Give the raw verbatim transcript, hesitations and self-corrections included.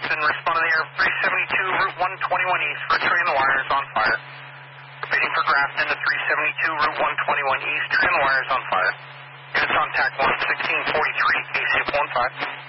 Grafton, respond to the air three seventy-two, Route one twenty-one East for a tree in the wires on fire. Repeating for Grafton to three seventy-two, Route one twenty-one East, tree in the wires on fire. Units on T A C one, sixteen forty-three, A C F one five.